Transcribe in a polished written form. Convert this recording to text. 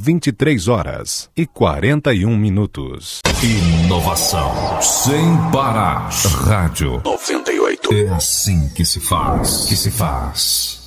23h41. Inovação sem parar. Rádio 98. É assim que se faz.